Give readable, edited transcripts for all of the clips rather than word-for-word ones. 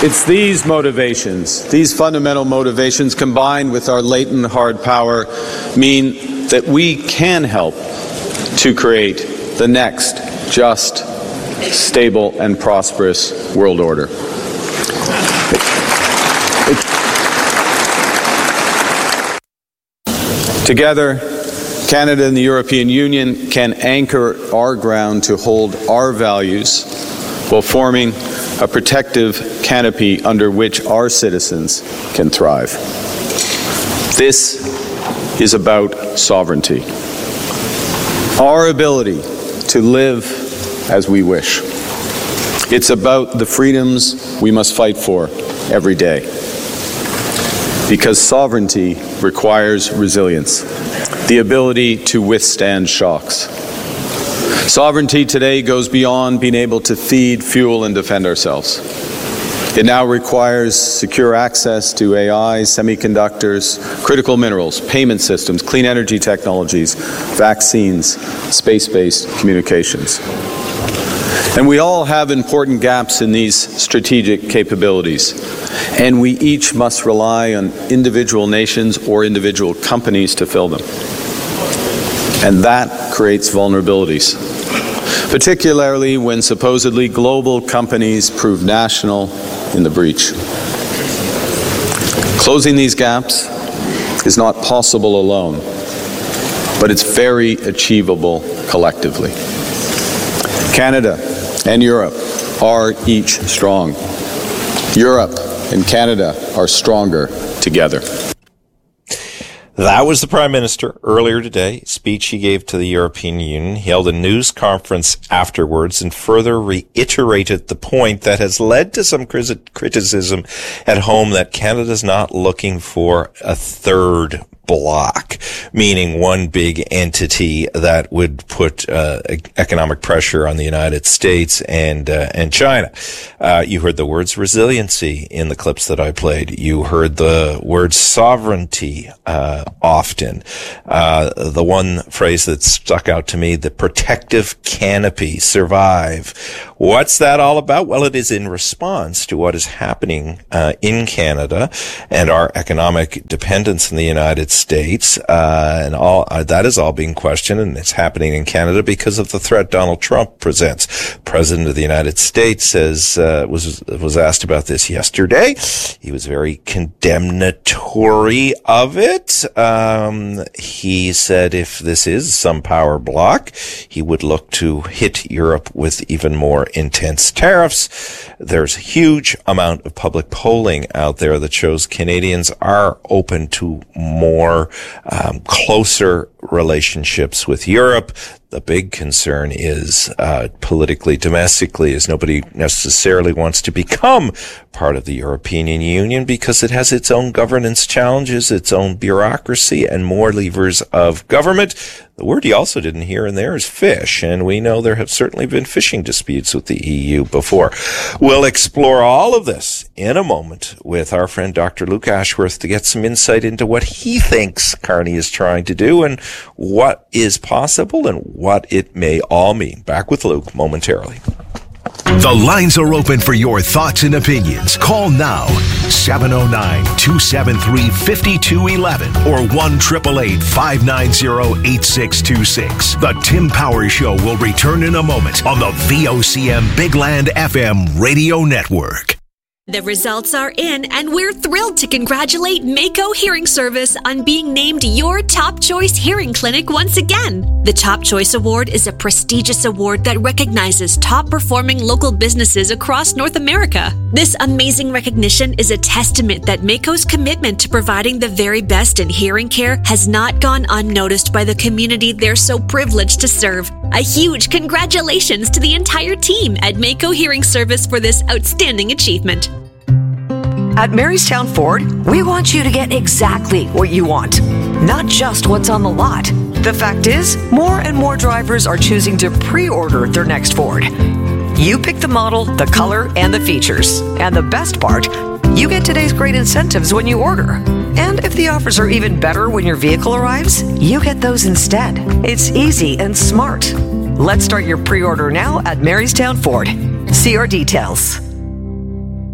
It's these motivations, these fundamental motivations combined with our latent hard power mean that we can help to create the next just, stable, and prosperous world order. Together, Canada and the European Union can anchor our ground to hold our values while forming a protective canopy under which our citizens can thrive. This is about sovereignty, our ability to live as we wish. It's about the freedoms we must fight for every day. Because sovereignty requires resilience, the ability to withstand shocks. Sovereignty today goes beyond being able to feed, fuel, and defend ourselves. It now requires secure access to AI, semiconductors, critical minerals, payment systems, clean energy technologies, vaccines, space-based communications. And we all have important gaps in these strategic capabilities, and we each must rely on individual nations or individual companies to fill them. And that creates vulnerabilities, particularly when supposedly global companies prove national in the breach. Closing these gaps is not possible alone, but it's very achievable collectively. Canada and Europe are each strong. Europe and Canada are stronger together. That was the Prime Minister earlier today, a speech he gave to the European Union. He held a news conference afterwards and further reiterated the point that has led to some criticism at home that Canada's not looking for a third bloc, meaning one big entity that would put economic pressure on the United States and China. You heard the words resiliency in the clips that I played. You heard the word sovereignty often. The one phrase that stuck out to me, the protective canopy, survive. What's that all about? Well, it is in response to what is happening in Canada and our economic dependence in the United States, and all that is all being questioned, and it's happening in Canada because of the threat Donald Trump presents. President of the United States says was asked about this yesterday. He was very condemnatory of it. He said if this is some power block, he would look to hit Europe with even more intense tariffs. There's a huge amount of public polling out there that shows Canadians are open to more closer relationships with Europe. The big concern is politically, domestically, is nobody necessarily wants to become part of the European Union because it has its own governance challenges, its own bureaucracy, and more levers of government. The word you also didn't hear in there is fish, and we know there have certainly been fishing disputes with the EU before. We'll explore all of this in a moment with our friend Dr. Luke Ashworth to get some insight into what he thinks Carney is trying to do and what is possible and what it may all mean. Back with Luke momentarily. The lines are open for your thoughts and opinions. Call now, 709-273-5211 or 1-888-590-8626. The Tim Powers Show will return in a moment on the VOCM Big Land FM radio network. The results are in, and we're thrilled to congratulate Mako Hearing Service on being named your Top Choice Hearing Clinic once again. The Top Choice Award is a prestigious award that recognizes top-performing local businesses across North America. This amazing recognition is a testament that Mako's commitment to providing the very best in hearing care has not gone unnoticed by the community they're so privileged to serve. A huge congratulations to the entire team at Mako Hearing Service for this outstanding achievement. At Marystown Ford, we want you to get exactly what you want, not just what's on the lot. The fact is, more and more drivers are choosing to pre-order their next Ford. You pick the model, the color, and the features. And the best part, you get today's great incentives when you order. And if the offers are even better when your vehicle arrives, you get those instead. It's easy and smart. Let's start your pre-order now at Marystown Ford. See our details.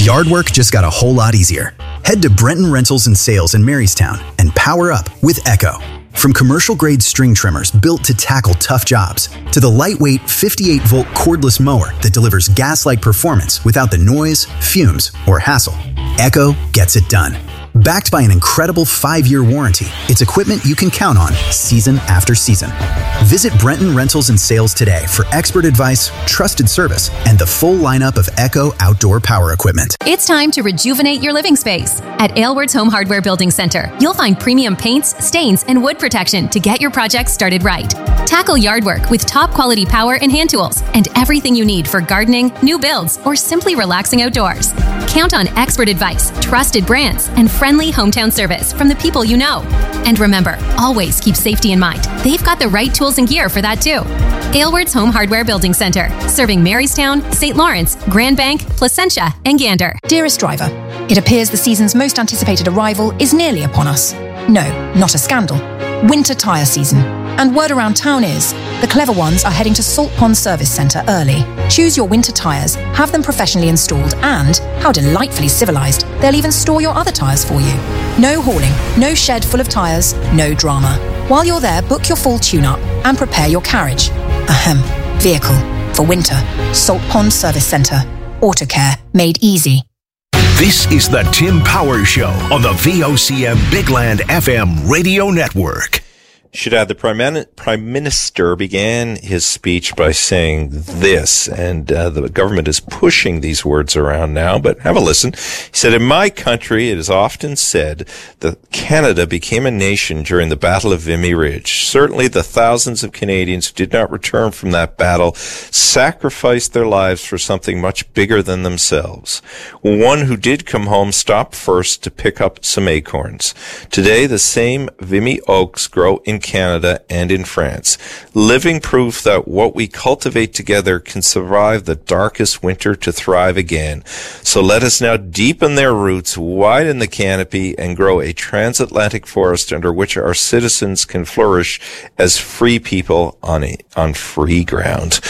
Yard work just got a whole lot easier. Head to Brenton Rentals and Sales in Marystown and power up with Echo. From commercial-grade string trimmers built to tackle tough jobs, to the lightweight 58-volt cordless mower that delivers gas-like performance without the noise, fumes, or hassle, Echo gets it done. Backed by an incredible 5-year warranty, it's equipment you can count on season after season. Visit Brenton Rentals and Sales today for expert advice, trusted service, and the full lineup of Echo outdoor power equipment. It's time to rejuvenate your living space. At Aylward's Home Hardware Building Center, you'll find premium paints, stains, and wood protection to get your project started right. Tackle yard work with top quality power and hand tools and everything you need for gardening, new builds, or simply relaxing outdoors. Count on expert advice, trusted brands, and friendly hometown service from the people you know. And remember, always keep safety in mind. They've got the right tools and gear for that too. Aylward's Home Hardware Building Center, serving Marystown, St. Lawrence, Grand Bank, Placentia, and Gander. Dearest driver, it appears the season's most anticipated arrival is nearly upon us. No, not a scandal. Winter tyre season. And word around town is, the clever ones are heading to Salt Pond Service Centre early. Choose your winter tyres, have them professionally installed, and, how delightfully civilised, they'll even store your other tyres for you. No hauling, no shed full of tyres, no drama. While you're there, book your full tune-up and prepare your carriage. Vehicle. For winter. Salt Pond Service Centre. Autocare. Made easy. This is the Tim Power Show on the VOCM Big Land FM radio network. Should add, the Prime Minister began his speech by saying this, and the government is pushing these words around now, but have a listen. He said, "In my country, it is often said that Canada became a nation during the Battle of Vimy Ridge. Certainly the thousands of Canadians who did not return from that battle sacrificed their lives for something much bigger than themselves. One who did come home stopped first to pick up some acorns. Today, the same Vimy oaks grow in Canada and in France, living proof that what we cultivate together can survive the darkest winter to thrive again. So let us now deepen their roots, widen the canopy, and grow a transatlantic forest under which our citizens can flourish as free people on free ground."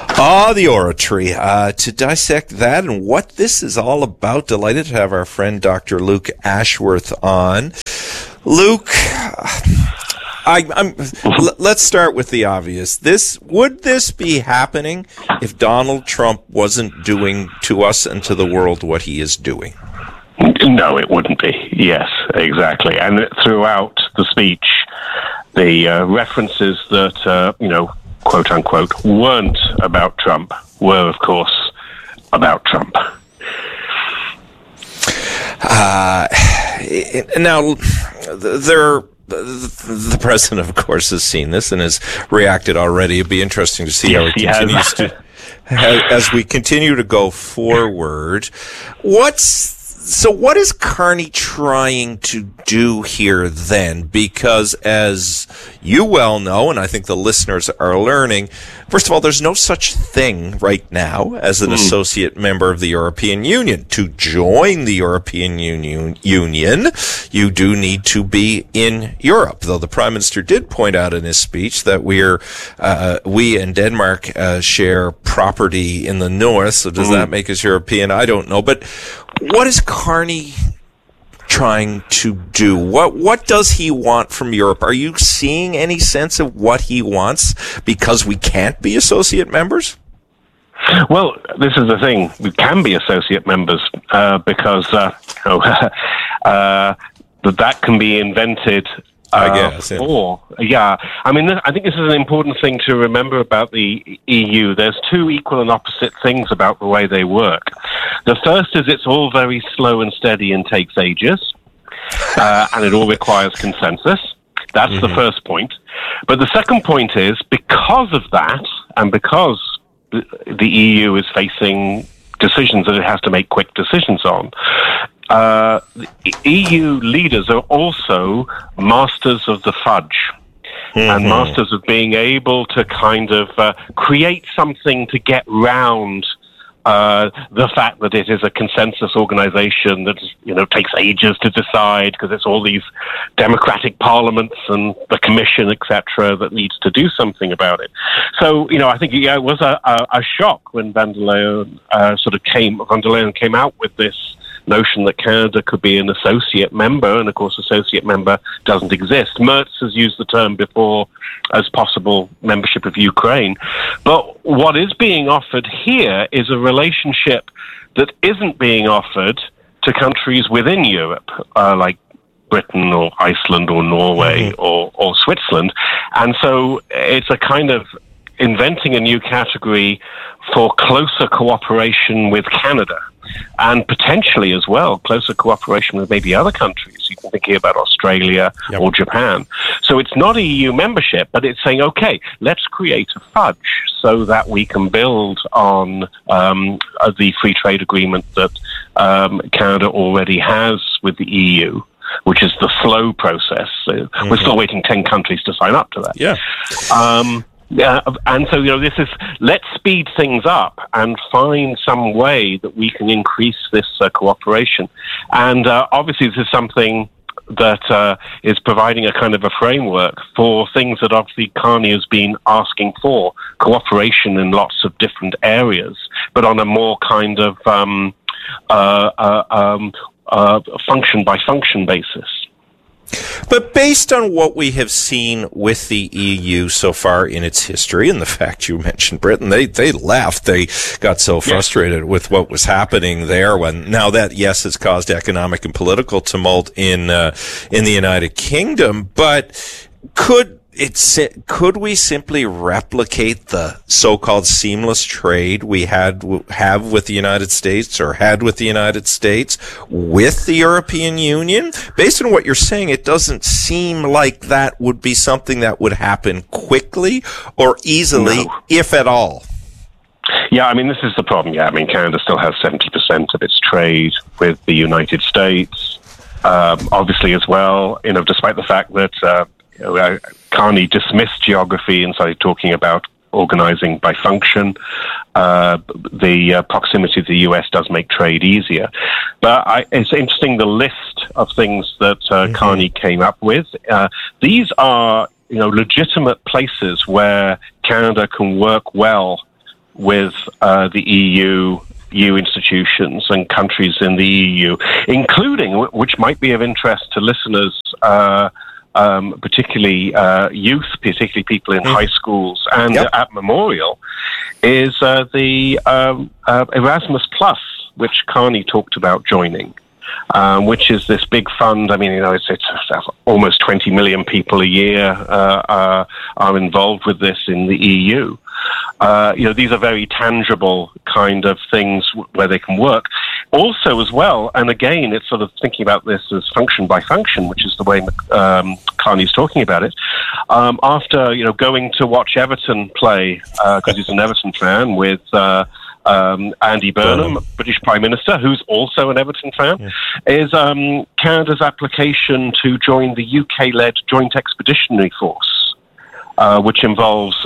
The oratory. To dissect that and what this is all about, delighted to have our friend Dr. Luke Ashworth on. Luke, let's start with the obvious. Would this be happening if Donald Trump wasn't doing to us and to the world what he is doing? No, it wouldn't be. Yes, exactly. And throughout the speech, the references that, quote unquote, weren't about Trump were, of course, about Trump. Now, the president, of course, has seen this and has reacted already. It'd be interesting to see how he continues to, as we continue to go forward. What is Carney trying to do here then? Because as you well know, and I think the listeners are learning, first of all, there's no such thing right now as an associate member of the European Union. To join the European Union, you do need to be in Europe, though the Prime Minister did point out in his speech that we and Denmark share property in the north, so does that make us European? I don't know, but what is Carney trying to do? What does he want from Europe? Are you seeing any sense of what he wants because we can't be associate members? Well, this is the thing. We can be associate members because that can be invented. I guess. Yeah. I mean, I think this is an important thing to remember about the EU. There's two equal and opposite things about the way they work. The first is it's all very slow and steady and takes ages, and it all requires consensus. That's the first point. But the second point is, because of that, and because the EU is facing decisions that it has to make quick decisions on, EU leaders are also masters of the fudge and masters of being able to kind of create something to get round the fact that it is a consensus organization that, takes ages to decide because it's all these democratic parliaments and the commission, etc., that needs to do something about it. So, I think it was a shock when Van der Leyen came out with this notion that Canada could be an associate member, and of course associate member doesn't exist. Merz has used the term before as possible membership of Ukraine. But what is being offered here is a relationship that isn't being offered to countries within Europe, like Britain or Iceland or Norway or Switzerland. And so it's a kind of inventing a new category for closer cooperation with Canada, and potentially as well closer cooperation with maybe other countries. You can think here about Australia or Japan. So it's not EU membership, but it's saying, okay, let's create a fudge so that we can build on the free trade agreement that Canada already has with the EU, which is the slow process. We're still waiting 10 countries to sign up to that. And so, this is, let's speed things up and find some way that we can increase this cooperation. And obviously this is something that is providing a kind of a framework for things that obviously Carney has been asking for, cooperation in lots of different areas, but on a more kind of function-by-function basis. But based on what we have seen with the EU so far in its history, and the fact you mentioned Britain, they left. They got so frustrated with what was happening there. Now that, yes, has caused economic and political tumult in the United Kingdom, but could we simply replicate the so-called seamless trade we have with the United States, or had with the United States, with the European Union? Based on what you're saying, it doesn't seem like that would be something that would happen quickly or easily, if at all. Yeah, I mean, this is the problem. Yeah, I mean, Canada still has 70% of its trade with the United States. Obviously, as well, despite the fact that Carney dismissed geography and started talking about organizing by function. The proximity to the U.S. does make trade easier. But it's interesting, the list of things that Carney came up with. These are, legitimate places where Canada can work well with the EU institutions and countries in the EU, including, which might be of interest to listeners, particularly youth, particularly people in high schools and at Memorial, is the Erasmus Plus, which Carney talked about joining, which is this big fund. I mean, it's almost 20 million people a year are involved with this in the EU. These are very tangible kind of things where they can work. Also, as well, and again, it's sort of thinking about this as function by function, which is the way Carney's talking about it. After, going to watch Everton play, because he's an Everton fan, with Andy Burnham, British Prime Minister, who's also an Everton fan, is Canada's application to join the UK-led Joint Expeditionary Force, which involves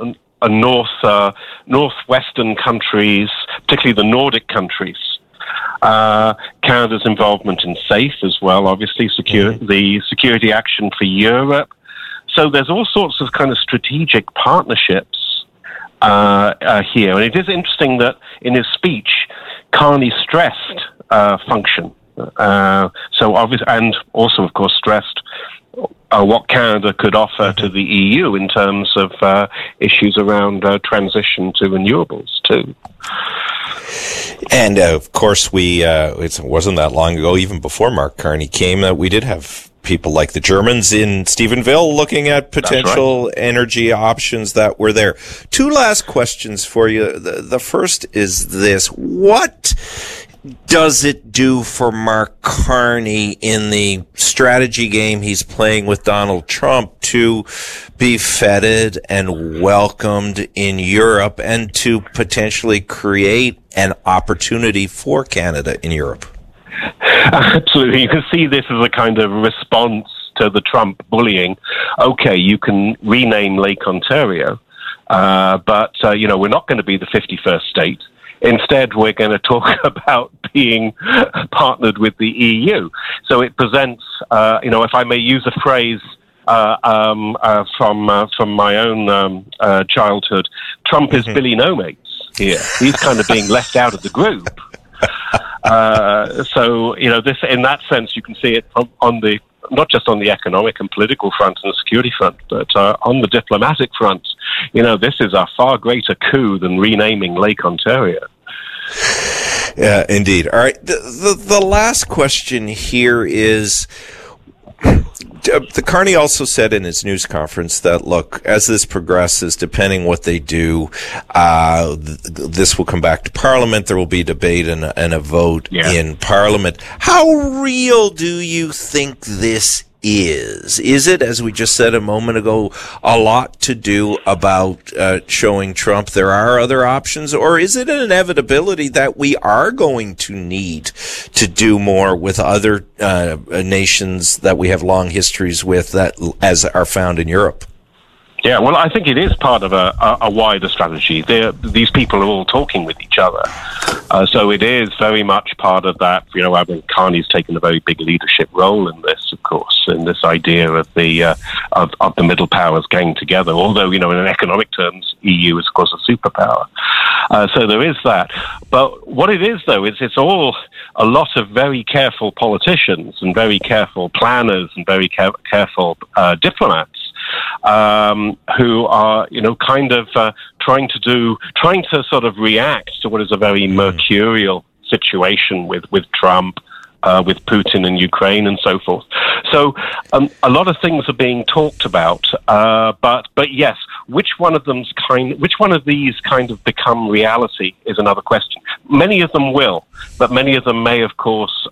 northwestern countries, particularly the Nordic countries. Canada's involvement in SAFE as well, obviously, the Security Action for Europe. So there's all sorts of kind of strategic partnerships here. And it is interesting that in his speech, Carney stressed function. So obviously, and also, of course, stressed what Canada could offer to the EU in terms of issues around transition to renewables too. And of course, it wasn't that long ago, even before Mark Carney came, that we did have people like the Germans in Stephenville looking at potential energy options that were there. Two last questions for you. The first is this: what does it do for Mark Carney in the strategy game he's playing with Donald Trump to be feted and welcomed in Europe and to potentially create an opportunity for Canada in Europe? Absolutely. You can see this as a kind of response to the Trump bullying. Okay, you can rename Lake Ontario, but we're not going to be the 51st state. Instead, we're going to talk about being partnered with the EU. So it presents, if I may use a phrase from my own childhood, Trump is Billy No Mates here. He's kind of being left out of the group. So, this, in that sense, you can see it not just on the economic and political front and the security front, but on the diplomatic front. This is a far greater coup than renaming Lake Ontario. Yeah, indeed. All right. The last question here is, the Carney also said in his news conference that, look, as this progresses, depending what they do, this will come back to Parliament. There will be debate and a vote in Parliament. How real do you think this is? Is it, as we just said a moment ago, a lot to do about showing Trump there are other options, or is it an inevitability that we are going to need to do more with other nations that we have long histories with, that as are found in Europe? Yeah, well, I think it is part of a wider strategy. These people are all talking with each other. So it is very much part of that. I mean, Carney's taken a very big leadership role in this, of course, in this idea of the middle powers getting together. Although, in economic terms, EU is, of course, a superpower. So there is that. But what it is, though, is it's all a lot of very careful politicians and very careful planners and very careful diplomats who are, kind of trying to sort of react to what is a very mercurial situation with Trump, with Putin and Ukraine and so forth. So a lot of things are being talked about, but yes, which one of these kind of become reality is another question. Many of them will, but many of them may, of course,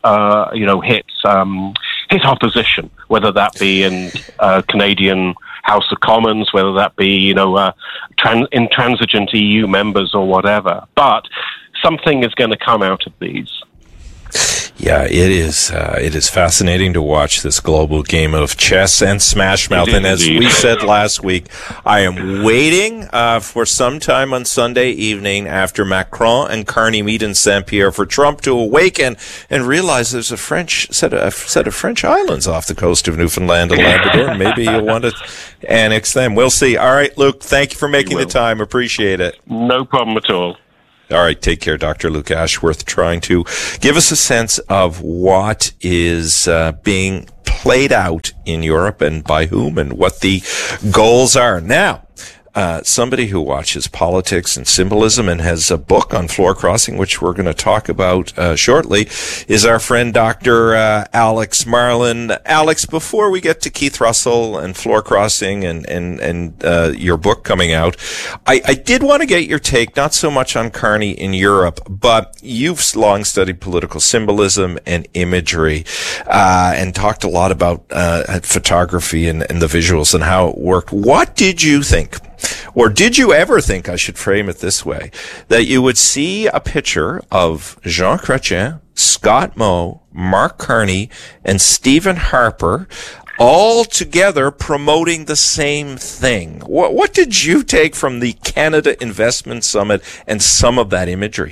hit opposition, whether that be in Canadian House of Commons, whether that be, intransigent EU members or whatever. But something is going to come out of these. Yeah, it is fascinating to watch this global game of chess and smash mouth. And as we said last week, I am waiting for some time on Sunday evening after Macron and Carney meet in Saint-Pierre for Trump to awaken and realize there's a set of French islands off the coast of Newfoundland and Labrador. Maybe you'll want to annex them. We'll see. All right, Luke, thank you for making the time. Appreciate it. No problem at all. All right, take care, Dr. Luke Ashworth, trying to give us a sense of what is being played out in Europe and by whom and what the goals are. Now, somebody who watches politics and symbolism and has a book on floor crossing, which we're going to talk about shortly, is our friend Dr. Alex Marlin. Alex, before we get to Keith Russell and floor crossing and your book coming out, I did want to get your take, not so much on Carney in Europe, but you've long studied political symbolism and imagery and talked a lot about photography and the visuals and how it worked. What did you think? Or did you ever think, I should frame it this way, that you would see a picture of Jean Chrétien, Scott Moe, Mark Carney, and Stephen Harper all together promoting the same thing? What did you take from the Canada Investment Summit and some of that imagery?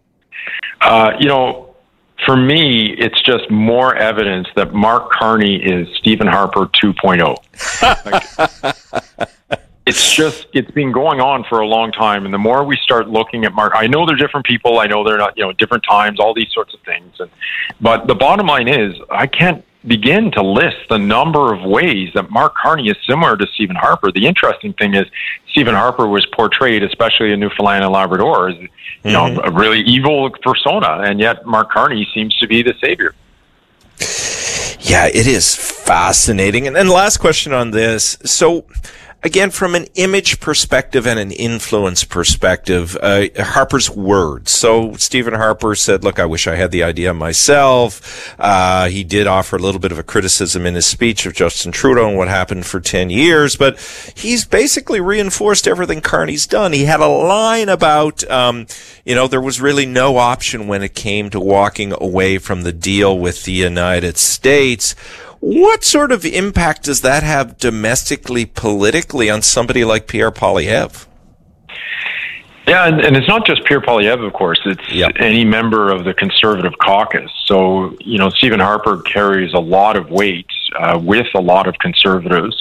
For me, it's just more evidence that Mark Carney is Stephen Harper 2.0. It's been going on for a long time. And the more we start looking at Mark, I know they're different people. I know they're not, different times, all these sorts of things. But the bottom line is, I can't begin to list the number of ways that Mark Carney is similar to Stephen Harper. The interesting thing is, Stephen Harper was portrayed, especially in Newfoundland and Labrador, as, a really evil persona. And yet Mark Carney seems to be the savior. Yeah, it is fascinating. And then last question on this. So, again, from an image perspective and an influence perspective, Harper's words. So Stephen Harper said, look, I wish I had the idea myself. He did offer a little bit of a criticism in his speech of Justin Trudeau and what happened for 10 years, but he's basically reinforced everything Carney's done. He had a line about, there was really no option when it came to walking away from the deal with the United States. What sort of impact does that have domestically, politically, on somebody like Pierre Poilievre? Yeah, and it's not just Pierre Poilievre, of course. It's any member of the Conservative caucus. So, Stephen Harper carries a lot of weight with a lot of Conservatives.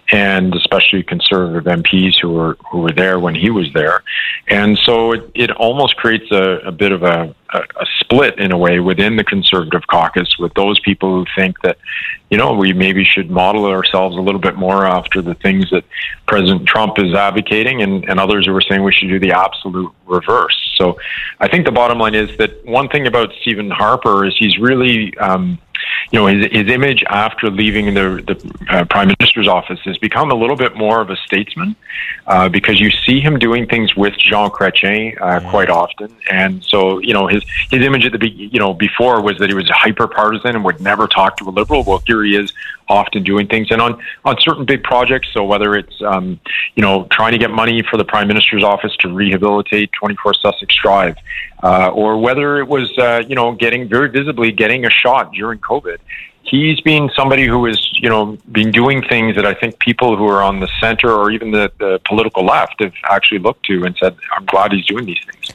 and especially Conservative MPs who were there when he was there. And so it almost creates a bit of a split in a way within the Conservative caucus, with those people who think that, we maybe should model ourselves a little bit more after the things that President Trump is advocating, and others who are saying we should do the absolute reverse. So I think the bottom line is that one thing about Stephen Harper is he's really, his image after leaving the Prime Minister's office has become a little bit more of a statesman, because you see him doing things with Jean Chrétien quite often. And so, his image at the before was that he was hyper partisan and would never talk to a Liberal. Well, here he is, often doing things, and on certain big projects. So whether it's trying to get money for the Prime Minister's office to rehabilitate 24 Sussex Drive, or whether it was getting very visibly getting a shot during COVID. He's been somebody who has been doing things that I think people who are on the center or even the political left have actually looked to and said, I'm glad he's doing these things.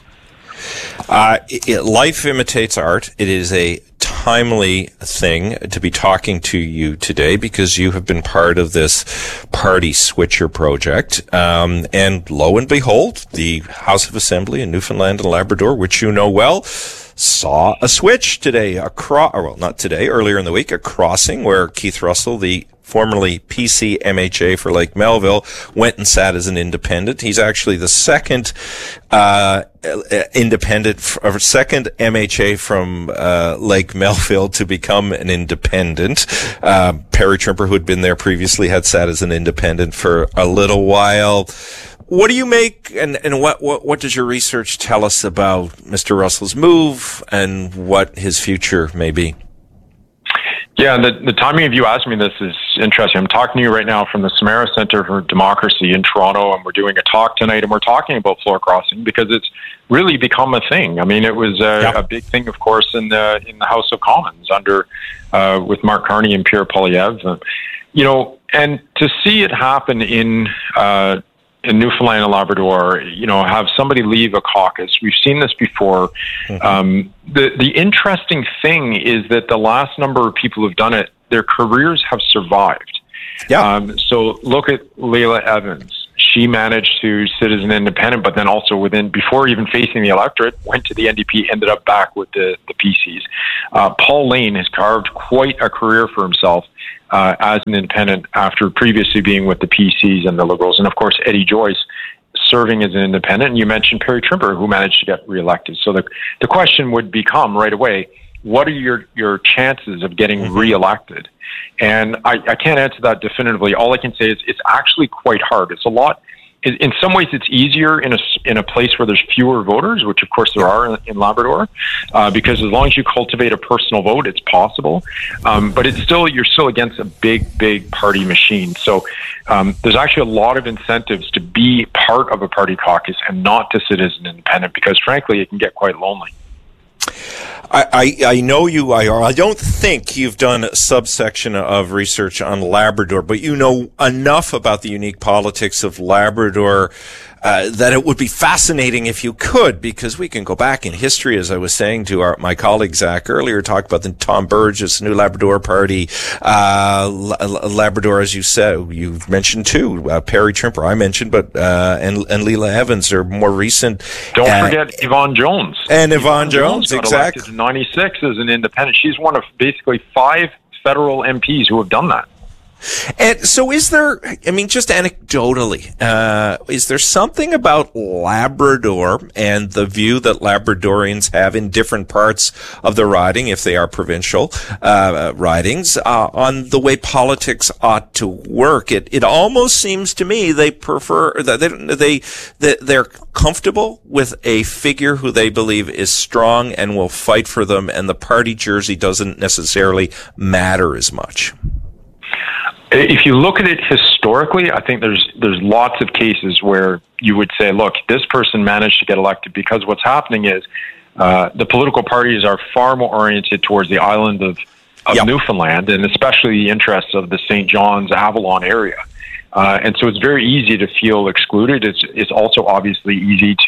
Life imitates art. It is a timely thing to be talking to you today because you have been part of this party switcher project. And lo and behold, the House of Assembly in Newfoundland and Labrador, which you know well, saw a switch today, earlier in the week, a crossing where Keith Russell, the formerly PC MHA for Lake Melville, went and sat as an independent. He's actually the second second MHA from Lake Melville to become an independent. Perry Trimper, who had been there previously, had sat as an independent for a little while. What do you make, and what does your research tell us about Mr. Russell's move and what his future may be? Yeah, the timing of you asking me this is interesting. I'm talking to you right now from the Samara Centre for Democracy in Toronto, and we're doing a talk tonight, and we're talking about floor crossing because it's really become a thing. I mean, it was a big thing, of course, in the House of Commons under with Mark Carney and Pierre Poilievre. And to see it happen in Newfoundland and Labrador, have somebody leave a caucus. We've seen this before. Mm-hmm. The interesting thing is that the last number of people who've done it, their careers have survived. Yeah. So look at Leila Evans. She managed to sit as an independent, but then also before even facing the electorate, went to the NDP, ended up back with the PCs. Paul Lane has carved quite a career for himself as an independent after previously being with the PCs and the Liberals. And of course, Eddie Joyce serving as an independent. And you mentioned Perry Trimper, who managed to get reelected. So the question would become right away, what are your chances of getting reelected? And I can't answer that definitively. All I can say is it's actually quite hard. It's a lot. In some ways, it's easier in a place where there's fewer voters, which of course there are in Labrador, because as long as you cultivate a personal vote, it's possible. But you're still against a big party machine. So there's actually a lot of incentives to be part of a party caucus and not to sit as an independent, because frankly, it can get quite lonely. I know you, IR. I don't think you've done a subsection of research on Labrador, but you know enough about the unique politics of Labrador that it would be fascinating if you could, because we can go back in history, as I was saying to my colleague Zach earlier, talk about the Tom Burgess New Labrador Party, Labrador, as you said, you've mentioned too, Perry Trimper, I mentioned, but and Leila Evans are more recent. Don't forget Yvonne Jones. And Yvonne Jones, exactly. In 96 as an independent. She's one of basically 5 federal MPs who have done that. And so just anecdotally, is there something about Labrador and the view that Labradorians have in different parts of the riding, if they are provincial ridings, on the way politics ought to work? It almost seems to me they prefer that they're comfortable with a figure who they believe is strong and will fight for them, and the party jersey doesn't necessarily matter as much. If you look at it historically, I think there's lots of cases where you would say, look, this person managed to get elected because what's happening is the political parties are far more oriented towards the island of Newfoundland, and especially the interests of the St. John's, Avalon area. And so it's very easy to feel excluded. It's also obviously easy to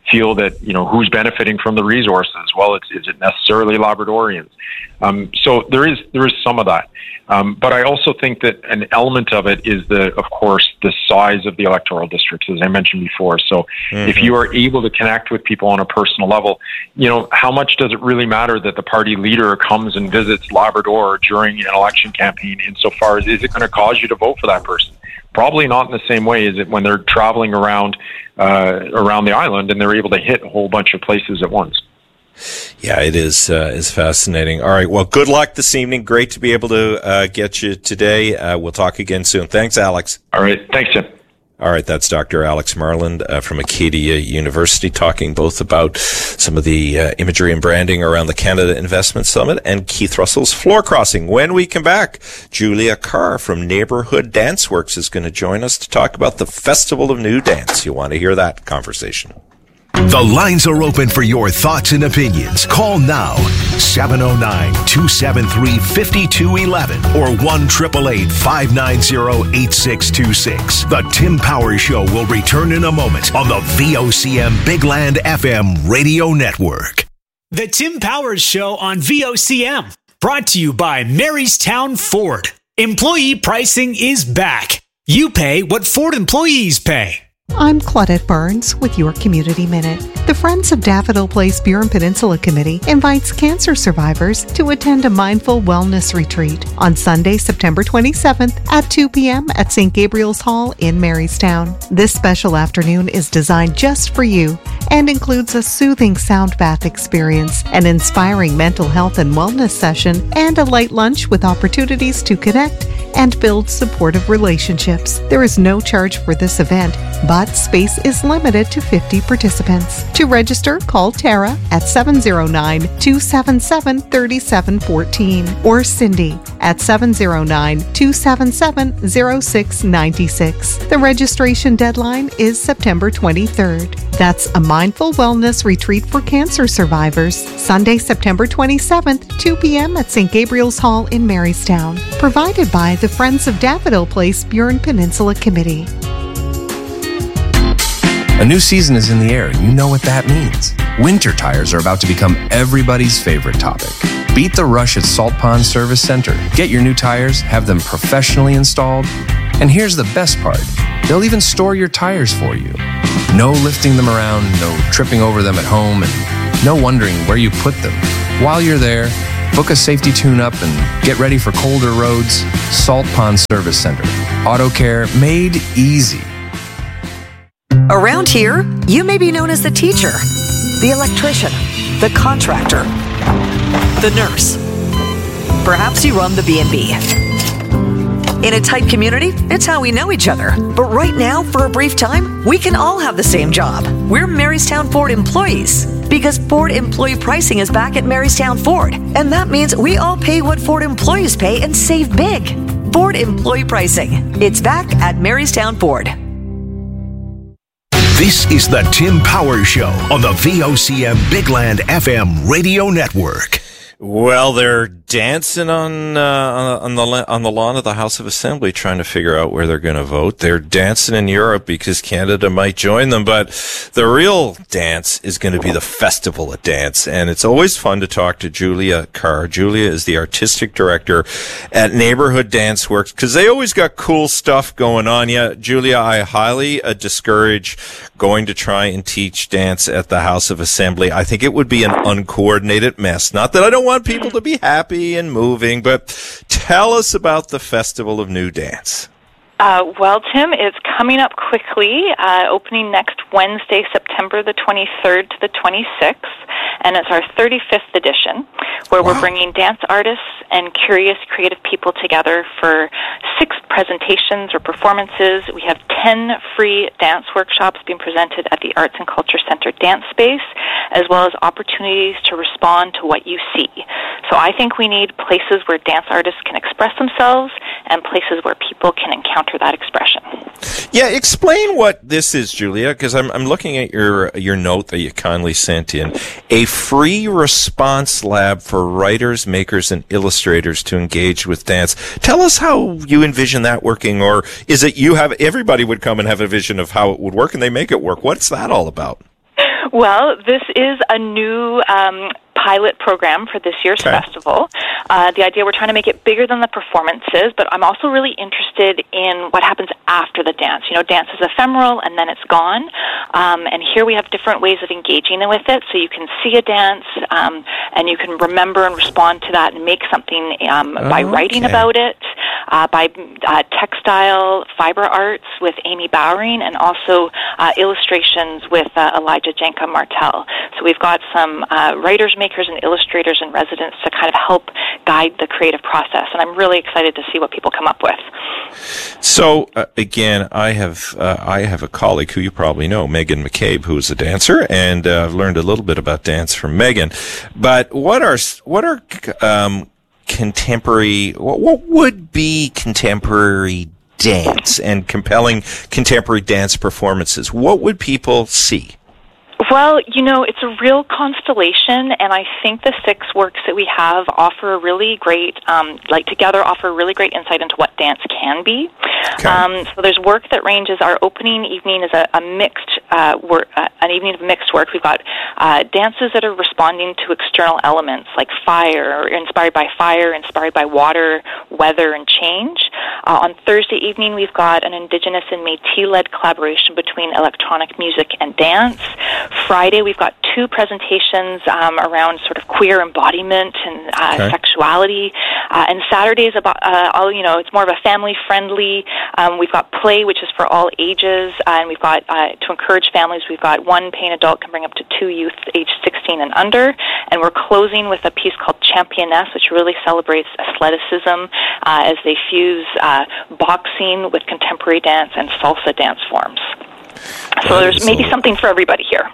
feel that, who's benefiting from the resources? Well, is it necessarily Labradorians? So there is some of that. But I also think that an element of it is of course, the size of the electoral districts, as I mentioned before. So if you are able to connect with people on a personal level, how much does it really matter that the party leader comes and visits Labrador during an election campaign, insofar as is it going to cause you to vote for that person? Probably not in the same way as it when they're traveling around the island and they're able to hit a whole bunch of places at once. Yeah, it is fascinating. All right, well, good luck this evening. Great to be able to get you today. We'll talk again soon. Thanks, Alex. All right, thanks, Jim. All right, that's Dr. Alex Marland from Acadia University, talking both about some of the imagery and branding around the Canada Investment Summit and Keith Russell's Floor Crossing. When we come back, Julia Carr from Neighborhood Dance Works is going to join us to talk about the Festival of New Dance. You want to hear that conversation. The lines are open for your thoughts and opinions. Call now, 709-273-5211 or 1-888-590-8626. The Tim Powers Show will return in a moment on the VOCM Big Land FM radio network. The Tim Powers Show on VOCM, brought to you by Marystown Ford. Employee pricing is back. You pay what Ford employees pay. I'm Claudette Barnes with your Community Minute. The Friends of Daffodil Place Burin Peninsula Committee invites cancer survivors to attend a mindful wellness retreat on Sunday, September 27th at 2 p.m. at St. Gabriel's Hall in Marystown. This special afternoon is designed just for you and includes a soothing sound bath experience, an inspiring mental health and wellness session, and a light lunch with opportunities to connect and build supportive relationships. There is no charge for this event, but space is limited to 50 participants. To register, call Tara at 709-277-3714 or Cindy at 709-277-0696. The registration deadline is September 23rd. That's a mindful wellness retreat for cancer survivors, Sunday, September 27th, 2 p.m. at St. Gabriel's Hall in Marystown. Provided by the Friends of Daffodil Place Burin Peninsula Committee. A new season is in the air, and you know what that means. Winter tires are about to become everybody's favorite topic. Beat the rush at Salt Pond Service Center. Get your new tires, have them professionally installed, and here's the best part. They'll even store your tires for you. No lifting them around, no tripping over them at home, and no wondering where you put them. While you're there, book a safety tune-up and get ready for colder roads. Salt Pond Service Center. Auto care made easy. Around here, you may be known as the teacher, the electrician, the contractor, the nurse. Perhaps you run the B&B. In a tight community, it's how we know each other. But right now, for a brief time, we can all have the same job. We're Marystown Ford employees. Because Ford employee pricing is back at Marystown Ford. And that means we all pay what Ford employees pay and save big. Ford employee pricing. It's back at Marystown Ford. This is the Tim Powers Show on the VOCM Big Land FM radio network. Well, they're dancing on the lawn of the House of Assembly, trying to figure out where they're going to vote. They're dancing in Europe because Canada might join them, but the real dance is going to be the Festival of Dance, and it's always fun to talk to Julia Carr. Julia is the artistic director at Neighborhood Dance Works because they always got cool stuff going on. Yeah, Julia, I highly discourage going to try and teach dance at the House of Assembly. I think it would be an uncoordinated mess. Not that I don't want people to be happy and moving, but tell us about the Festival of New Dance. Well, Tim, it's coming up quickly, opening next Wednesday, September the 23rd to the 26th, and it's our 35th edition, where we're bringing dance artists and curious creative people together for 6 presentations or performances. We have 10 free dance workshops being presented at the Arts and Culture Center Dance Space, as well as opportunities to respond to what you see. So I think we need places where dance artists can express themselves and places where people can encounter that expression. Yeah, explain what this is, Julia, because I'm looking at your note that you kindly sent in. A free response lab for writers, makers, and illustrators to engage with dance. Tell us how you envision that working, or is it everybody would come and have a vision of how it would work and they make it work? What's that all about? Well, this is a new pilot program for this year's festival. The idea, we're trying to make it bigger than the performances, but I'm also really interested in what happens after the dance. You know, dance is ephemeral and then it's gone. And here we have different ways of engaging with it. So you can see a dance and you can remember and respond to that and make something by writing about it, by textile fiber arts with Amy Bowering, and also illustrations with Elijah Janka Martel. So we've got some writers, makers, and illustrators in residence to kind of help guide the creative process. And I'm really excited to see what people come up with. So, again, I have a colleague who you probably know, Megan McCabe, who is a dancer, and I've learned a little bit about dance from Megan. But what are contemporary, what would be contemporary dance and compelling contemporary dance performances? What would people see? Well, you know, it's a real constellation, and I think the 6 works that we have offer a really great, together offer a really great insight into what dance can be. Okay. So there's work that ranges. Our opening evening is a mixed work, an evening of mixed work. We've got dances that are responding to external elements like fire, inspired by water, weather, and change. On Thursday evening, we've got an Indigenous and Métis-led collaboration between electronic music and dance. Friday, we've got 2 presentations around sort of queer embodiment and sexuality. And Saturday is about, it's more of a family-friendly. We've got play, which is for all ages. And we've got, to encourage families, we've got 1 paying adult can bring up to 2 youth aged 16 and under. And we're closing with a piece called Championess, which really celebrates athleticism as they fuse boxing with contemporary dance and salsa dance forms. So there's maybe something for everybody here.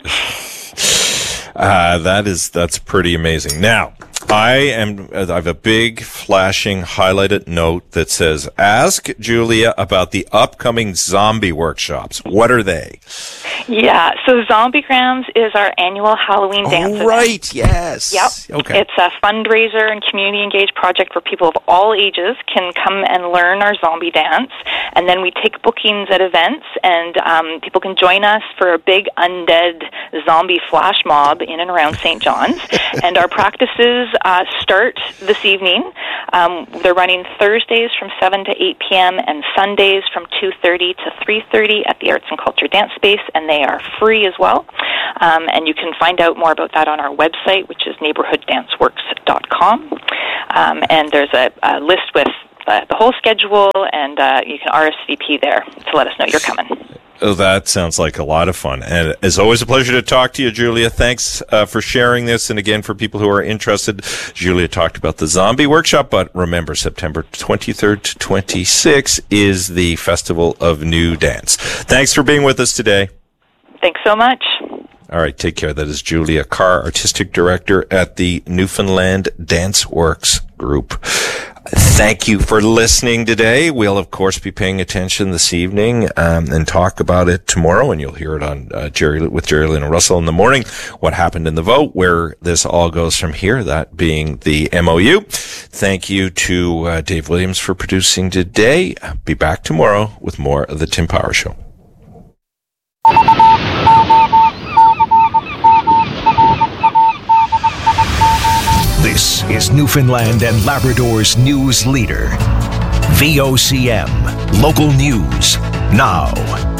That's pretty amazing. Now, I have a big flashing highlighted note that says, ask Julia about the upcoming zombie workshops. What are they? Yeah, so Zombiegrams is our annual Halloween dance event. Right, yes. Yep. Okay. It's a fundraiser and community engaged project where people of all ages can come and learn our zombie dance. And then we take bookings at events, and people can join us for a big undead zombie flash mob in and around St. John's. And our practices start this evening. They're running Thursdays from 7 to 8 p.m. and Sundays from 2:30 to 3:30 at the Arts and Culture Dance Space, and they are free as well. And you can find out more about that on our website, which is neighborhooddanceworks.com. And there's a list with the whole schedule, and you can RSVP there to let us know you're coming. Oh, that sounds like a lot of fun. And it's always a pleasure to talk to you, Julia. Thanks for sharing this. And again, for people who are interested, Julia talked about the zombie workshop, but remember, September 23rd to 26th is the Festival of New Dance. Thanks for being with us today. Thanks so much. All right, take care. That is Julia Carr, Artistic Director at the Newfoundland Dance Works Group. Thank you for listening today. We'll, of course, be paying attention this evening and talk about it tomorrow, and you'll hear it on with Jerry Lynn and Russell in the morning, what happened in the vote, where this all goes from here, that being the MOU. Thank you to Dave Williams for producing today. Be back tomorrow with more of the Tim Power Show. This is Newfoundland and Labrador's news leader. VOCM. Local news. Now.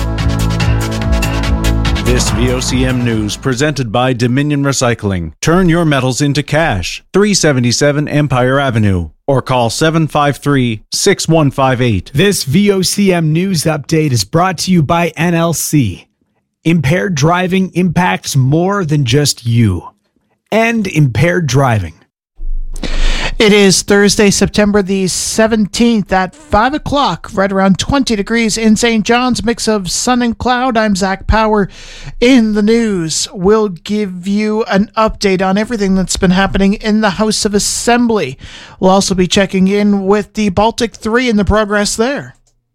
This VOCM news presented by Dominion Recycling. Turn your metals into cash. 377 Empire Avenue. Or call 753-6158. This VOCM news update is brought to you by NLC. Impaired driving impacts more than just you. End impaired driving. It is Thursday, September the 17th at 5 o'clock, right around 20 degrees in St. John's, mix of sun and cloud. I'm Zach Power. In the news, we'll give you an update on everything that's been happening in the House of Assembly. We'll also be checking in with the Baltic 3 and the progress there.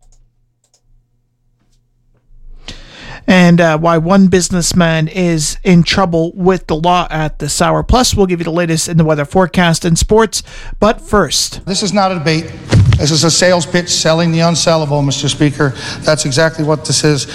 And why one businessman is in trouble with the law at this hour. Plus, we'll give you the latest in the weather forecast and sports. But first, this is not a debate. This is a sales pitch selling the unsellable, Mr. Speaker. That's exactly what this is.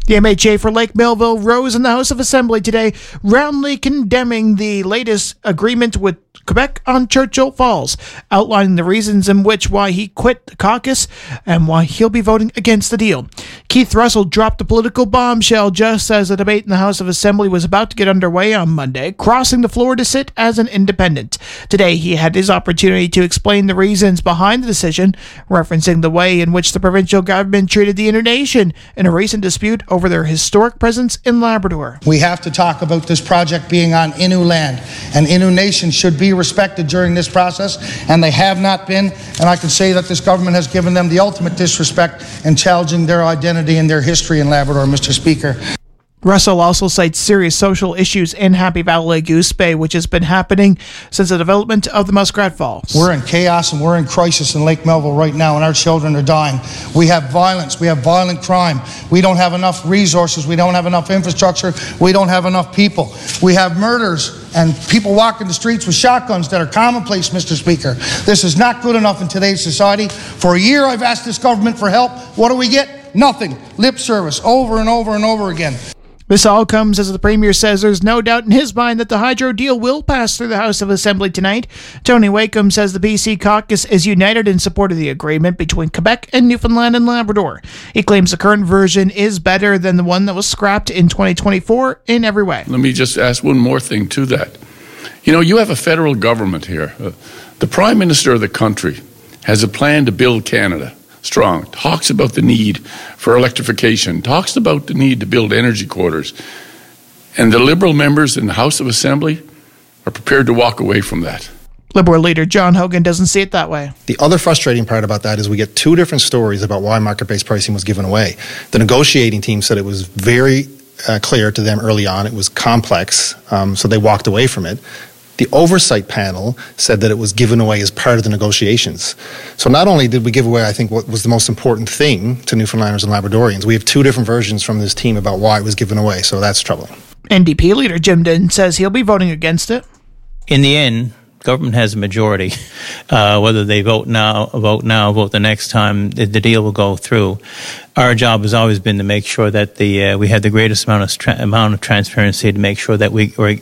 The MHA for Lake Melville rose in the House of Assembly today, roundly condemning the latest agreement with Quebec on Churchill Falls, outlining the reasons in which why he quit the caucus and why he'll be voting against the deal. Keith Russell dropped a political bombshell just as the debate in the House of Assembly was about to get underway on Monday, crossing the floor to sit as an independent. Today, he had his opportunity to explain the reasons behind the decision, referencing the way in which the provincial government treated the Innu Nation in a recent dispute over their historic presence in Labrador. We have to talk about this project being on Innu land, and Innu Nation should be respected during this process, and they have not been, and I can say that this government has given them the ultimate disrespect in challenging their identity and their history in Labrador, Mr. Speaker. Russell also cites serious social issues in Happy Valley Goose Bay, which has been happening since the development of the Muskrat Falls. We're in chaos and we're in crisis in Lake Melville right now, and our children are dying. We have violence. We have violent crime. We don't have enough resources. We don't have enough infrastructure. We don't have enough people. We have murders and people walking the streets with shotguns that are commonplace, Mr. Speaker. This is not good enough in today's society. For a year, I've asked this government for help. What do we get? Nothing. Lip service over and over and over again. This all comes as the Premier says there's no doubt in his mind that the hydro deal will pass through the House of Assembly tonight. Tony Wakeham says the BC caucus is united in support of the agreement between Quebec and Newfoundland and Labrador. He claims the current version is better than the one that was scrapped in 2024 in every way. Let me just ask one more thing to that. You know, you have a federal government here. The Prime Minister of the country has a plan to build Canada strong, talks about the need for electrification, talks about the need to build energy corridors. And the Liberal members in the House of Assembly are prepared to walk away from that. Liberal leader John Hogan doesn't see it that way. The other frustrating part about that is we get two different stories about why market-based pricing was given away. The negotiating team said it was very clear to them early on. It was complex, so they walked away from it. The oversight panel said that it was given away as part of the negotiations. So not only did we give away, I think, what was the most important thing to Newfoundlanders and Labradorians, we have two different versions from this team about why it was given away, so that's troubling. NDP leader Jim Dinn says he'll be voting against it. In the end, government has a majority. Whether they vote now, vote the next time, the deal will go through. Our job has always been to make sure that we have the greatest amount of transparency to make sure that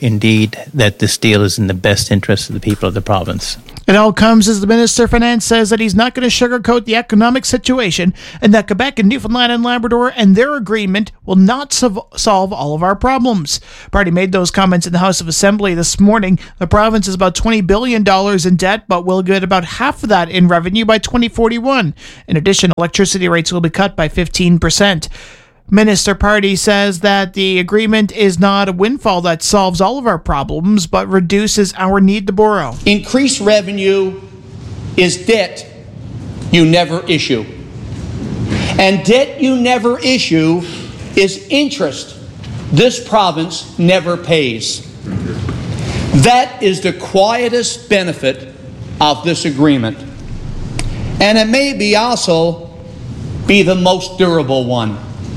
that this deal is in the best interest of the people of the province. It all comes as the Minister of Finance says that he's not going to sugarcoat the economic situation and that Quebec and Newfoundland and Labrador and their agreement will not solve all of our problems. Party made those comments in the House of Assembly this morning. The province is about $20 billion in debt, but will get about half of that in revenue by 2041. In addition, electricity rates will be cut by 15%. Minister Party says that the agreement is not a windfall that solves all of our problems, but reduces our need to borrow. Increased revenue is debt you never issue. And debt you never issue is interest this province never pays. That is the quietest benefit of this agreement. And it may be also be the most durable one.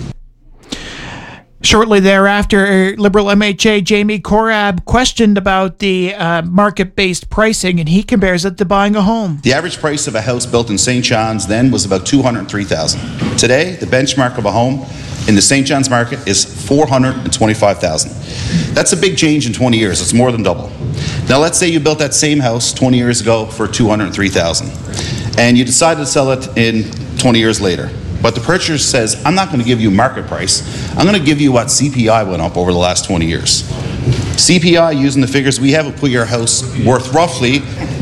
Shortly thereafter, Liberal MHA Jamie Korab questioned about the market-based pricing, and he compares it to buying a home. The average price of a house built in St. John's then was about $203,000. Today, the benchmark of a home in the St. John's market is $425,000. That's a big change in 20 years. It's more than double. Now, let's say you built that same house 20 years ago for $203,000, and you decided to sell it in 20 years later. But the purchaser says, I'm not going to give you market price. I'm going to give you what CPI went up over the last 20 years. CPI, using the figures we have, would put your house worth roughly,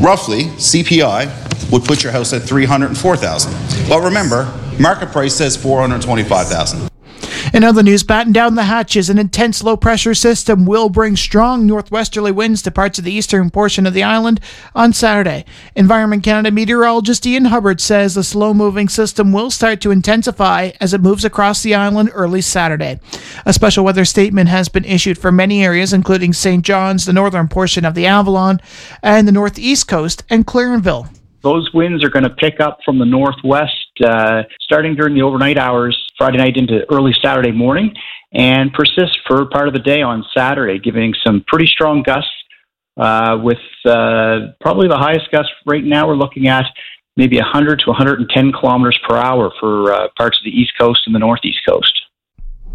CPI would put your house at $304,000. But remember, market price says $425,000. In other news, batten down the hatches. An intense low-pressure system will bring strong northwesterly winds to parts of the eastern portion of the island on Saturday. Environment Canada meteorologist Ian Hubbard says the slow-moving system will start to intensify as it moves across the island early Saturday. A special weather statement has been issued for many areas, including St. John's, the northern portion of the Avalon, and the northeast coast, and Clarenville. Those winds are going to pick up from the northwest starting during the overnight hours, Friday night into early Saturday morning, and persist for part of the day on Saturday, giving some pretty strong gusts with probably the highest gust right now we're looking at maybe 100 to 110 kilometers per hour for parts of the east coast and the northeast coast.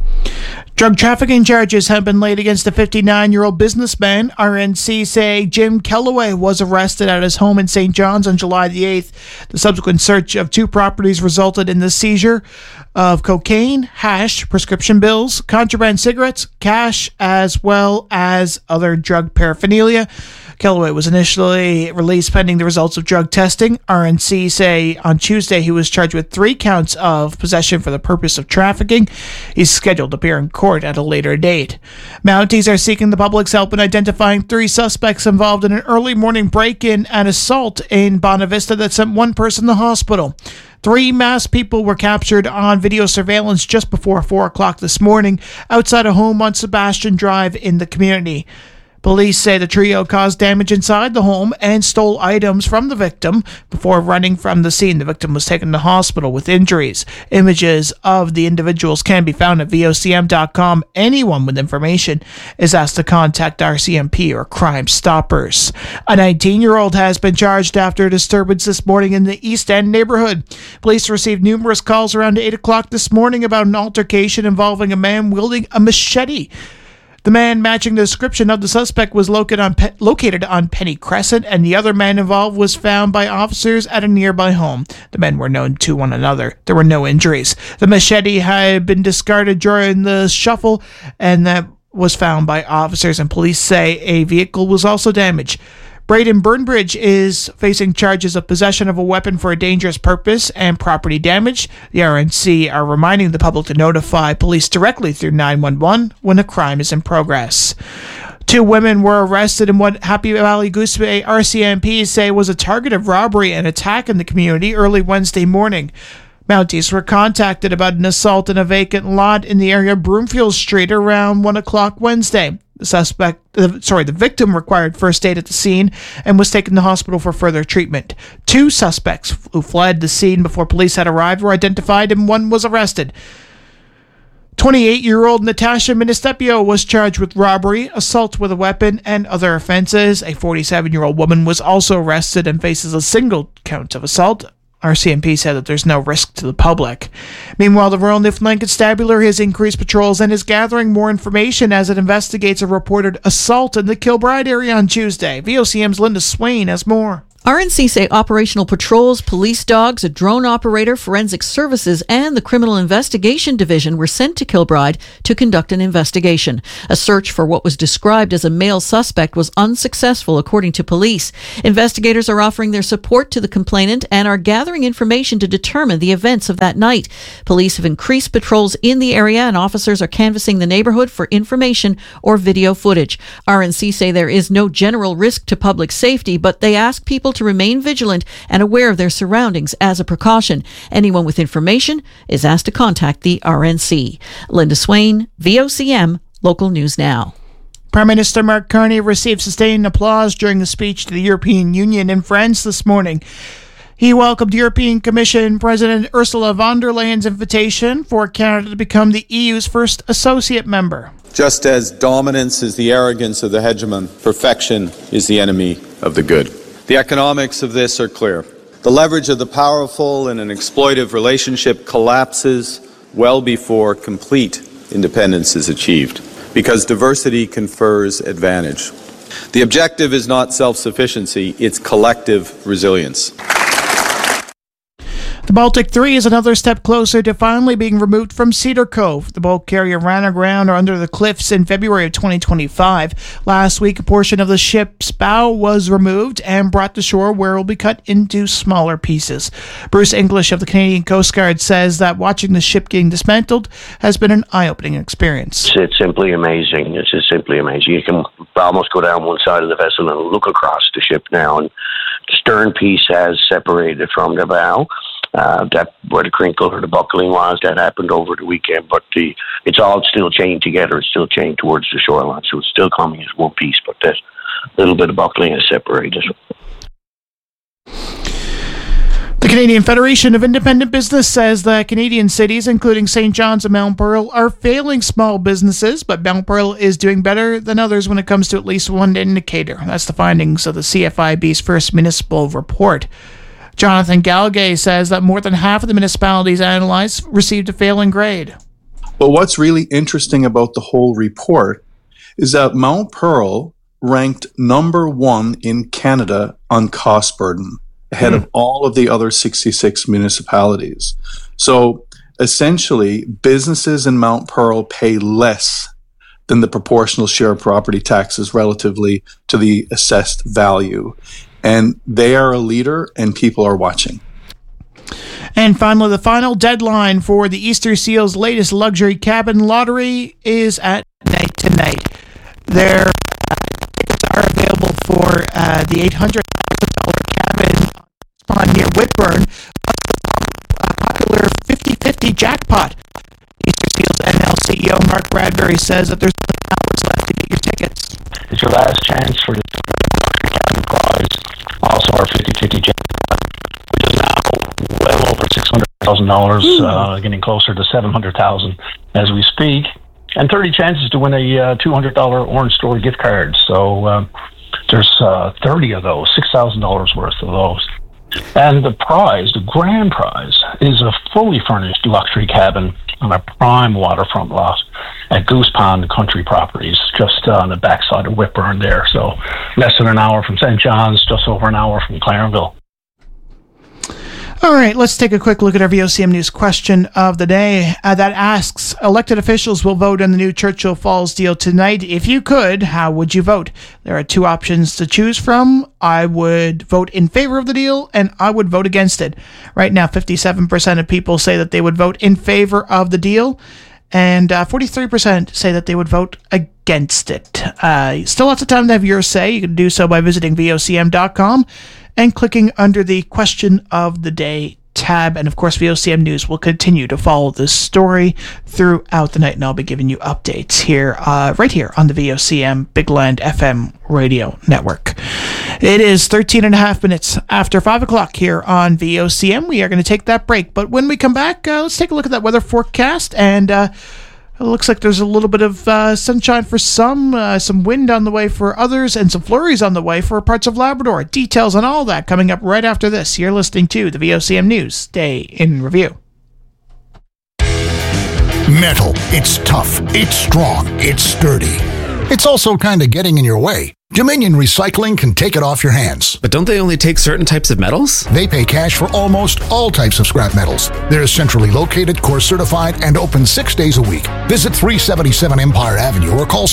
Drug trafficking charges have been laid against a 59-year-old businessman. RNC say Jim Kellaway was arrested at his home in St. John's on July the 8th. The subsequent search of 2 properties resulted in the seizure of cocaine, hash, prescription bills, contraband cigarettes, cash, as well as other drug paraphernalia. Kellaway was initially released pending the results of drug testing. RNC say on Tuesday he was charged with 3 counts of possession for the purpose of trafficking. He's scheduled to appear in court at a later date. Mounties are seeking the public's help in identifying 3 suspects involved in an early morning break-in and assault in Bonavista that sent 1 person to the hospital. 3 masked people were captured on video surveillance just before 4 o'clock this morning outside a home on Sebastian Drive in the community. Police say the trio caused damage inside the home and stole items from the victim before running from the scene. The victim was taken to hospital with injuries. Images of the individuals can be found at vocm.com. Anyone with information is asked to contact RCMP or Crime Stoppers. A 19-year-old has been charged after a disturbance this morning in the East End neighborhood. Police received numerous calls around 8 o'clock this morning about an altercation involving a man wielding a machete. The man matching the description of the suspect was located on Penny Crescent, and the other man involved was found by officers at a nearby home. The men were known to one another. There were no injuries. The machete had been discarded during the scuffle, and that was found by officers, and police say a vehicle was also damaged. Braden Burnbridge is facing charges of possession of a weapon for a dangerous purpose and property damage. The RNC are reminding the public to notify police directly through 911 when a crime is in progress. 2 women were arrested in what Happy Valley Goose Bay RCMP say was a target of robbery and attack in the community early Wednesday morning. Mounties were contacted about an assault in a vacant lot in the area of Broomfield Street around 1 o'clock Wednesday. The victim required first aid at the scene and was taken to hospital for further treatment. 2 suspects who fled the scene before police had arrived were identified and 1 was arrested. 28-year-old Natasha Ministepio was charged with robbery, assault with a weapon, and other offenses. A 47-year-old woman was also arrested and faces a single count of assault. RCMP said that there's no risk to the public. Meanwhile, the Royal Newfoundland Constabulary has increased patrols and is gathering more information as it investigates a reported assault in the Kilbride area on Tuesday. VOCM's Linda Swain has more. RNC say operational patrols, police dogs, a drone operator, forensic services, and the Criminal Investigation Division were sent to Kilbride to conduct an investigation. A search for what was described as a male suspect was unsuccessful, according to police. Investigators are offering their support to the complainant and are gathering information to determine the events of that night. Police have increased patrols in the area and officers are canvassing the neighborhood for information or video footage. RNC say there is no general risk to public safety, but they ask people to remain vigilant and aware of their surroundings as a precaution. Anyone with information is asked to contact the RNC. Linda Swain, VOCM, Local News Now. Prime Minister Mark Carney received sustained applause during a speech to the European Union in France this morning. He welcomed European Commission President Ursula von der Leyen's invitation for Canada to become the EU's first associate member. Just as dominance is the arrogance of the hegemon, perfection is the enemy of the good. The economics of this are clear. The leverage of the powerful in an exploitive relationship collapses well before complete independence is achieved, because diversity confers advantage. The objective is not self-sufficiency, it's collective resilience. The Baltic 3 is another step closer to finally being removed from Cedar Cove. The bulk carrier ran aground or under the cliffs in February of 2025. Last week, a portion of the ship's bow was removed and brought to shore, where it will be cut into smaller pieces. Bruce English of the Canadian Coast Guard says that watching the ship getting dismantled has been an eye-opening experience. It's simply amazing. It's just simply amazing. You can almost go down one side of the vessel and look across the ship now, and the stern piece has separated from the bow. That where the crinkle or the buckling was, that happened over the weekend, but it's all still chained together. It's still chained towards the shoreline, so it's still coming as one piece, but that little bit of buckling is separated. The Canadian Federation of Independent Business says that Canadian cities, including St. John's and Mount Pearl, are failing small businesses, but Mount Pearl is doing better than others when it comes to at least one indicator. That's the findings of the CFIB's first municipal report. Jonathan Galgay says that more than half of the municipalities analyzed received a failing grade. But what's really interesting about the whole report is that Mount Pearl ranked number 1 in Canada on cost burden, ahead of all of the other 66 municipalities. So essentially, businesses in Mount Pearl pay less than the proportional share of property taxes relatively to the assessed value. And they are a leader, and people are watching. And finally, the final deadline for the Easter Seals' latest luxury cabin lottery is at night tonight. Their tickets are available for the $800,000 cabin spawn near Whitburn, a popular 50-50 jackpot. Easter Seals NL CEO Mark Bradbury says that there's hours left to get your tickets. It's your last chance for the cabin prize. Also, our 50-50 jackpot, which is now well over $600,000, getting closer to $700,000 as we speak, and 30 chances to win a $200 Orange Store gift card. So there's 30 of those, $6,000 worth of those. And the prize, the grand prize, is a fully furnished luxury cabin on a prime waterfront lot at Goose Pond Country Properties, just on the backside of Whitburn there. So less than an hour from St. John's, just over an hour from Clarenville. All right, let's take a quick look at our VOCM News question of the day that asks, elected officials will vote on the new Churchill Falls deal tonight. If you could, how would you vote? There are 2 options to choose from. I would vote in favor of the deal, and I would vote against it. Right now, 57% of people say that they would vote in favor of the deal, and 43% say that they would vote against it. Still lots of time to have your say. You can do so by visiting VOCM.com and clicking under the Question of the Day tab. And of course, VOCM News will continue to follow this story throughout the night, and I'll be giving you updates here, right here on the VOCM Big Land FM radio network. It is 13 and a half minutes after 5 o'clock here on VOCM. We are going to take that break, but when we come back, let's take a look at that weather forecast. And it looks like there's a little bit of sunshine for some wind on the way for others, and some flurries on the way for parts of Labrador. Details on all that coming up right after this. You're listening to the VOCM News Day in Review. Metal. It's tough. It's strong. It's sturdy. It's also kind of getting in your way. Dominion Recycling can take it off your hands. But don't they only take certain types of metals? They pay cash for almost all types of scrap metals. They're centrally located, core certified, and open 6 days a week. Visit 377 Empire Avenue or call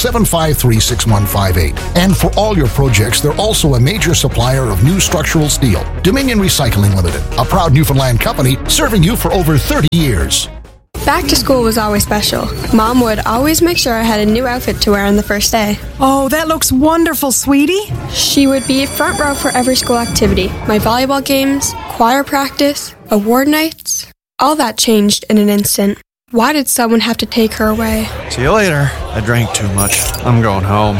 753-6158. And for all your projects, they're also a major supplier of new structural steel. Dominion Recycling Limited, a proud Newfoundland company serving you for over 30 years. Back to school was always special. Mom would always make sure I had a new outfit to wear on the first day. Oh, that looks wonderful, sweetie. She would be front row for every school activity. My volleyball games, choir practice, award nights. All that changed in an instant. Why did someone have to take her away? See you later. I drank too much. I'm going home.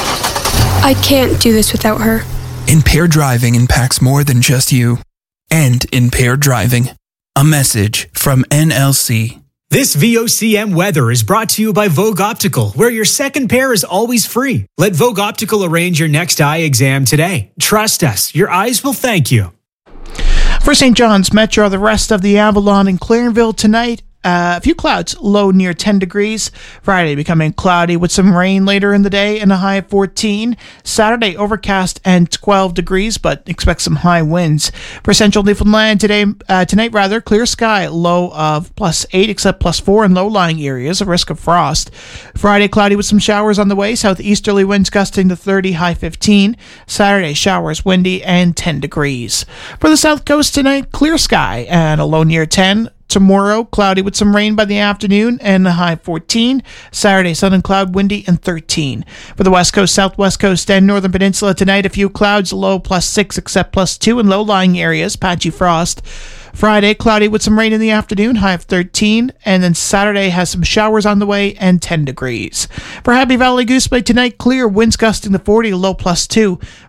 I can't do this without her. Impaired driving impacts more than just you. End impaired driving. A message from NLC. This VOCM weather is brought to you by Vogue Optical, where your second pair is always free. Let Vogue Optical arrange your next eye exam today. Trust us, your eyes will thank you. For St. John's Metro, the rest of the Avalon and Clarenville tonight, a few clouds, low near 10 degrees. Friday becoming cloudy with some rain later in the day and a high of 14. Saturday overcast and 12 degrees, but expect some high winds. For central Newfoundland tonight, clear sky, low of +8 except +4 in low-lying areas, a risk of frost. Friday cloudy with some showers on the way, southeasterly winds gusting to 30, high 15. Saturday showers, windy and 10 degrees. For the south coast tonight, clear sky and a low near 10. Tomorrow, cloudy with some rain by the afternoon and a high 14. Saturday, sun and cloud, windy and 13. For the west coast, southwest coast, and northern peninsula tonight, a few clouds, low +6 except +2 in low-lying areas, patchy frost. Friday, cloudy with some rain in the afternoon, high of 13. And then Saturday has some showers on the way and 10 degrees. For Happy Valley Goose Bay tonight, clear, winds gusting to 40, low +2.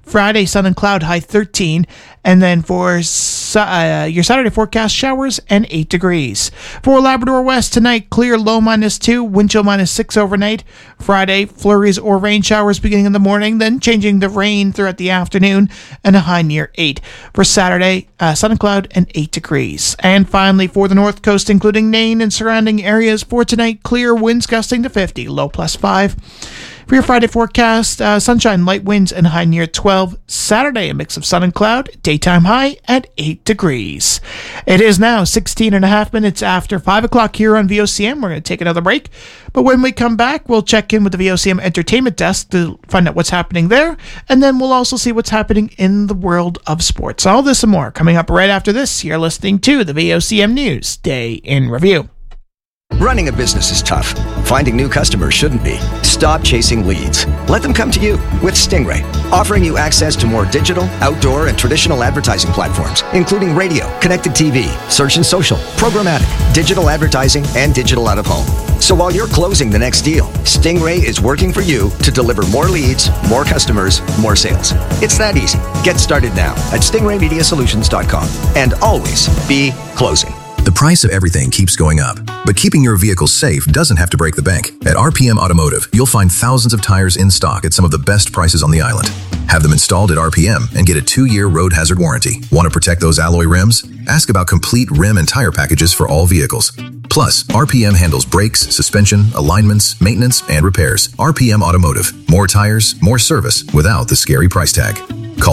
Friday, sun and cloud, high 13. And then for your Saturday forecast, showers and 8 degrees. For Labrador West, tonight, clear, low -2, wind chill -6 overnight. Friday, flurries or rain showers beginning in the morning, then changing to rain throughout the afternoon, and a high near 8. For Saturday, sun and cloud and 8 degrees. And finally, for the North Coast, including Nain and surrounding areas, for tonight, clear, winds gusting to 50, low +5. For your Friday forecast, sunshine, light winds, and high near 12. Saturday, a mix of sun and cloud, daytime high at 8 degrees. It is now 16 and a half minutes after 5 o'clock here on VOCM. We're going to take another break. But when we come back, we'll check in with the VOCM Entertainment Desk to find out what's happening there. And then we'll also see what's happening in the world of sports. All this and more coming up right after this. You're listening to the VOCM News Day in Review. Running a business is tough. Finding new customers shouldn't be. Stop chasing leads. Let them come to you with Stingray, offering you access to more digital, outdoor, and traditional advertising platforms, including radio, connected TV, search and social, programmatic, digital advertising, and digital out-of-home. So while you're closing the next deal, Stingray is working for you to deliver more leads, more customers, more sales. It's that easy. Get started now at stingraymediasolutions.com and always be closing. The price of everything keeps going up, but keeping your vehicle safe doesn't have to break the bank. At RPM Automotive, you'll find thousands of tires in stock at some of the best prices on the island. Have them installed at RPM and get a 2-year road hazard warranty. Want to protect those alloy rims? Ask about complete rim and tire packages for all vehicles. Plus, RPM handles brakes, suspension, alignments, maintenance, and repairs. RPM Automotive. More tires, more service without the scary price tag. Call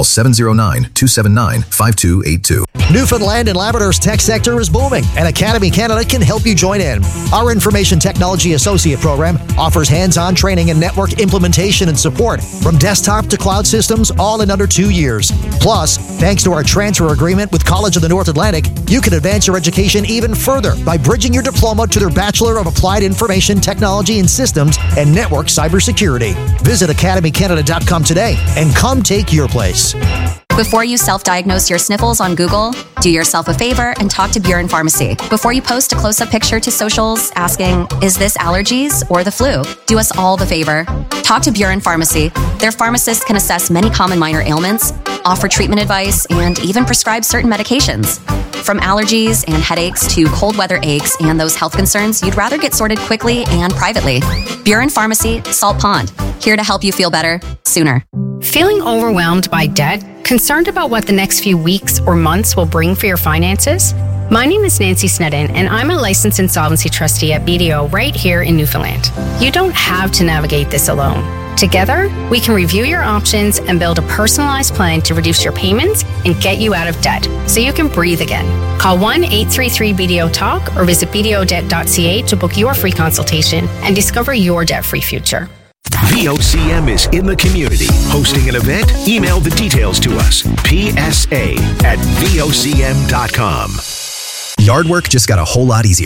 709-279-5282. Newfoundland and Labrador's tech sector is booming, and Academy Canada can help you join in. Our Information Technology Associate Program offers hands-on training in network implementation and support, from desktop to cloud systems, all in under 2 years. Plus, thanks to our transfer agreement with College of the North Atlantic, you can advance your education even further by bridging your diploma to their Bachelor of Applied Information Technology and Systems and Network Cybersecurity. Visit academycanada.com today and come take your place. Before you self-diagnose your sniffles on Google, do yourself a favor and talk to Buren Pharmacy. Before you post a close-up picture to socials asking, is this allergies or the flu? Do us all the favor. Talk to Buren Pharmacy. Their pharmacists can assess many common minor ailments, offer treatment advice, and even prescribe certain medications. From allergies and headaches to cold weather aches and those health concerns you'd rather get sorted quickly and privately. Buren Pharmacy, Salt Pond. Here to help you feel better sooner. Feeling overwhelmed by debt? Concerned about what the next few weeks or months will bring for your finances? My name is Nancy Snedden, and I'm a licensed insolvency trustee at BDO right here in Newfoundland. You don't have to navigate this alone. Together, we can review your options and build a personalized plan to reduce your payments and get you out of debt so you can breathe again. Call 1-833-BDO-TALK or visit bdodebt.ca to book your free consultation and discover your debt-free future. VOCM is in the community. Hosting an event? Email the details to us. PSA@VOCM.com. Yard work just got a whole lot easier.